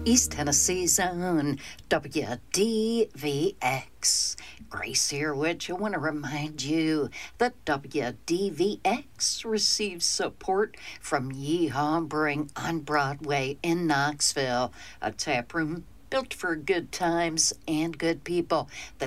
East Tennessee's own WDVX. Grace here, which I want to remind you that WDVX receives support from Yeehaw Brewing on Broadway in Knoxville, a tap room built for good times and good people. The